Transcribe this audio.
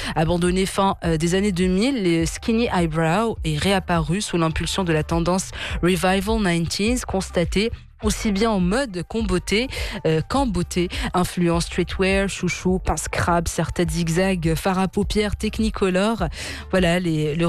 Abandonné fin des années 2000, les skinny eyebrow est réapparu sous l'impulsion de la tendance Revival 90s constatée aussi bien en mode qu'en beauté. Influence streetwear, chouchou, pince crabe, serre-tête zigzag, fard à paupières, technicolor. Voilà, le